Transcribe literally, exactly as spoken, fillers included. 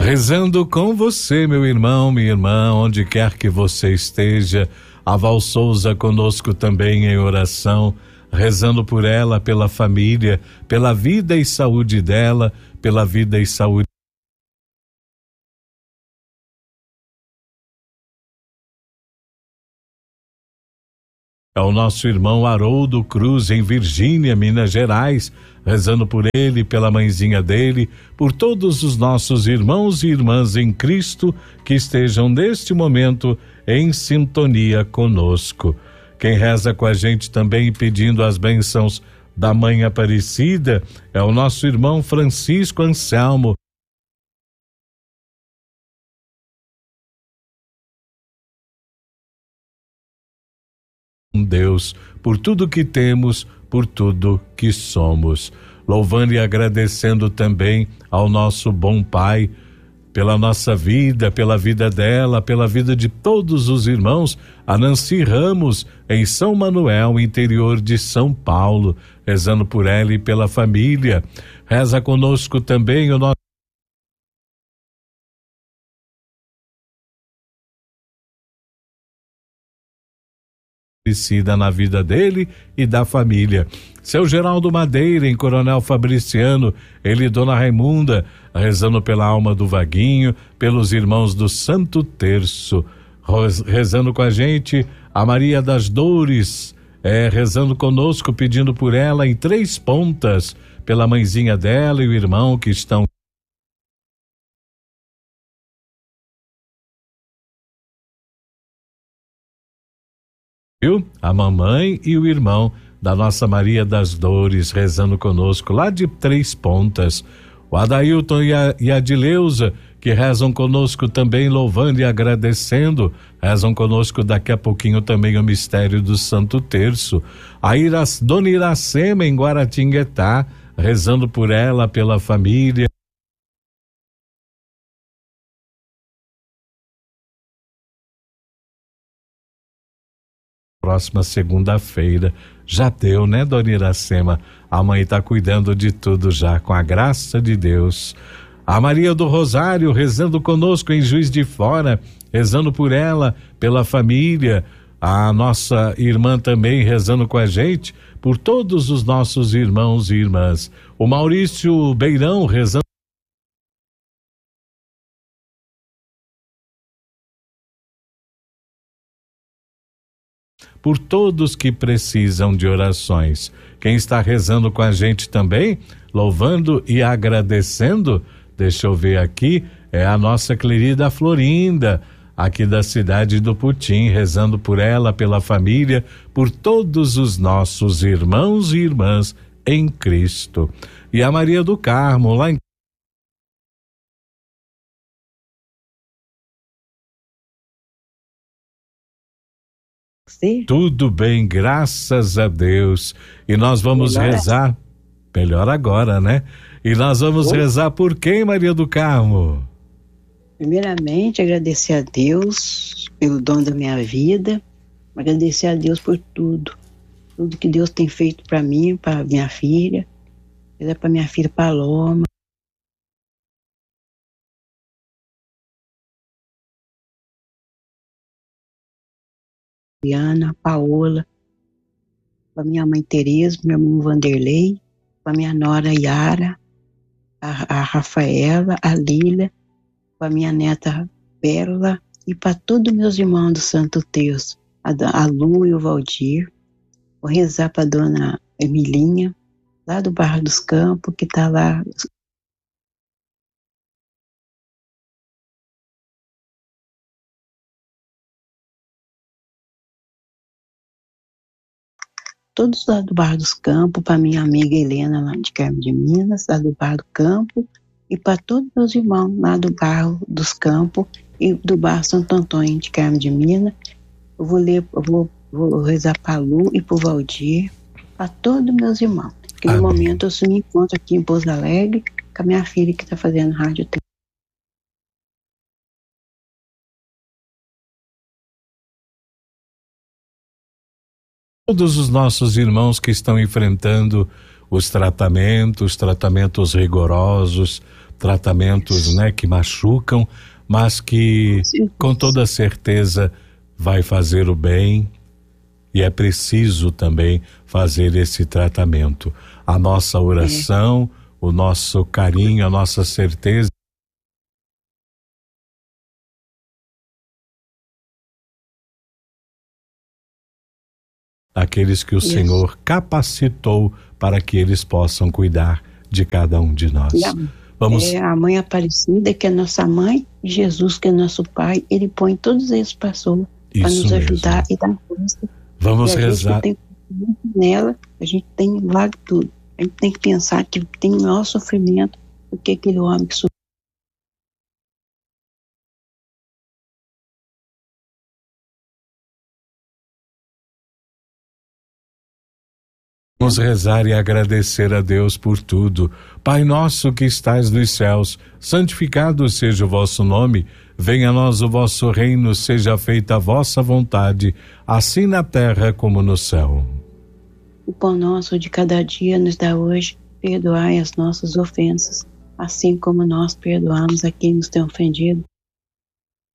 Rezando com você, meu irmão, minha irmã, onde quer que você esteja, a Val Souza conosco também em oração, rezando por ela, pela família, pela vida e saúde dela, pela vida e saúde é o nosso irmão Haroldo Cruz, em Virgínia, Minas Gerais, rezando por ele, pela mãezinha dele, por todos os nossos irmãos e irmãs em Cristo que estejam neste momento em sintonia conosco. Quem reza com a gente também pedindo as bênçãos da Mãe Aparecida é o nosso irmão Francisco Anselmo. Deus, por tudo que temos, por tudo que somos. Louvando e agradecendo também ao nosso bom Pai, pela nossa vida, pela vida dela, pela vida de todos os irmãos, a Nancy Ramos, em São Manuel, interior de São Paulo, rezando por ela e pela família. Reza conosco também o nosso na vida dele e da família. Seu Geraldo Madeira, em Coronel Fabriciano, ele e Dona Raimunda, rezando pela alma do Vaguinho, pelos irmãos do Santo Terço. Rezando com a gente a Maria das Dores, é, rezando conosco, pedindo por ela em Três Pontas, pela mãezinha dela e o irmão que estão viu? A mamãe e o irmão da nossa Maria das Dores rezando conosco lá de Três Pontas. O Adailton e a, e a Dileuza, que rezam conosco também, louvando e agradecendo, rezam conosco daqui a pouquinho também o mistério do Santo Terço. A Iras, Dona Iracema, em Guaratinguetá, rezando por ela, pela família. Próxima segunda-feira, já deu, né, Dona Iracema? A mãe está cuidando de tudo já, com a graça de Deus. A Maria do Rosário rezando conosco em Juiz de Fora, rezando por ela, pela família. A nossa irmã também rezando com a gente, por todos os nossos irmãos e irmãs. O Maurício Beirão rezando por todos que precisam de orações. Quem está rezando com a gente também, louvando e agradecendo, deixa eu ver aqui, é a nossa querida Florinda, aqui da cidade do Putim, rezando por ela, pela família, por todos os nossos irmãos e irmãs em Cristo. E a Maria do Carmo, lá em Sim. Tudo bem, graças a Deus. E nós vamos melhor rezar, melhor agora, né? E nós vamos oh. rezar por quem, Maria do Carmo? Primeiramente, agradecer a Deus pelo dom da minha vida, agradecer a Deus por tudo, tudo que Deus tem feito para mim, para minha filha, para minha filha Paloma. Ana, Paola, para minha mãe Tereza, meu irmão Vanderlei, para minha nora Yara, a, a Rafaela, a Lília, para minha neta Pérola e para todos meus irmãos do Santo Terço, a, a Lu e o Valdir. Vou rezar para a dona Emilinha, lá do Barra dos Campos, que está lá. Todos lá do Barra dos Campos, para minha amiga Helena, lá de Carmo de Minas, lá do Barra do Campo, e para todos meus irmãos lá do Barra dos Campos e do Barra Santo Antônio de Carmo de Minas. Eu vou ler, eu vou, vou rezar para a Lu e para o Valdir, para todos meus irmãos. Que no momento eu me encontro aqui em Pouso Alegre com a minha filha que está fazendo rádio. Todos os nossos irmãos que estão enfrentando os tratamentos, tratamentos rigorosos, tratamentos, né, que machucam, mas que com toda certeza vai fazer o bem, e é preciso também fazer esse tratamento. A nossa oração, é. o nosso carinho, a nossa certeza aqueles que o Isso. Senhor capacitou para que eles possam cuidar de cada um de nós. A, Vamos... É a mãe Aparecida, que é nossa mãe, Jesus, que é nosso pai, ele põe todos esses pessoas para nos mesmo. ajudar e dar força. Vamos e a rezar. Gente tem nela, a gente tem vale tudo. A gente tem que pensar que tem o maior sofrimento do que aquele homem que sofreu. Vamos rezar e agradecer a Deus por tudo. Pai nosso que estais nos céus, santificado seja o vosso nome, venha a nós o vosso reino, seja feita a vossa vontade, assim na terra como no céu. O pão nosso de cada dia nos dá hoje, perdoai as nossas ofensas, assim como nós perdoamos a quem nos tem ofendido.